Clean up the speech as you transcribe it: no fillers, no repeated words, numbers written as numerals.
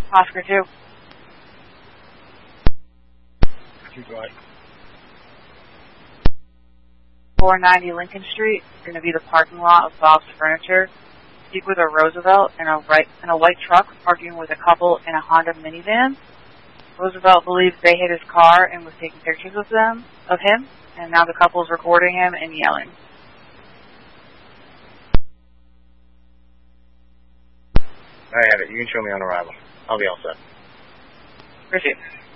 Oscar 2. 2 Dwight. 490 Lincoln Street. It's going to be the parking lot of Bob's Furniture. Speak with a Roosevelt in a white truck arguing with a couple in a Honda minivan. Roosevelt believes they hit his car and was taking pictures of him, and now the couple is recording him and yelling. I have it. You can show me on arrival. I'll be all set. Proceed.